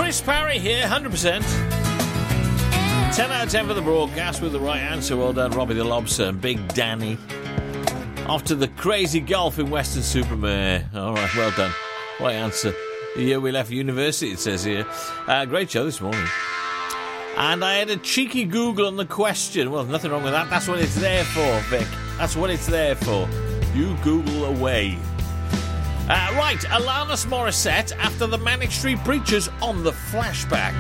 Chris Parry here, 100%. 10 out of 10 for the broadcast with the right answer. Well done, Robbie the Lobster and Big Danny. Off to the crazy golf in Weston-super-Mare. All right, well done. Right answer. The year we left university, it says here. Great show this morning. And I had a cheeky Google on the question. Well, nothing wrong with that. That's what it's there for, Vic. That's what it's there for. You Google away. Right, Alanis Morissette after the Manic Street Preachers on the Flashback.